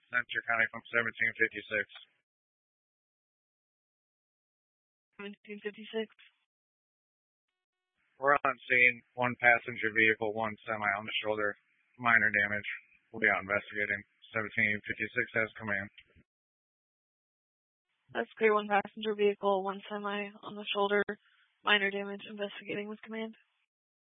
Center County from 1756. 1756. We're on scene. One passenger vehicle, one semi on the shoulder. Minor damage. We'll be out investigating. 1756 has command. That's clear. One passenger vehicle, one semi on the shoulder. Minor damage. Investigating with command.